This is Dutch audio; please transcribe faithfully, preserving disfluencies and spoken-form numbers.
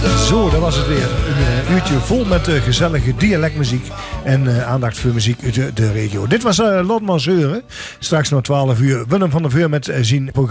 Zo, dat was het weer. Een uh, uurtje vol met uh, gezellige dialectmuziek en uh, aandacht voor muziek uit de, de regio. Dit was uh, Lot Manseuren. Straks nog twaalf uur Willem van der Veer met uh, zien programma.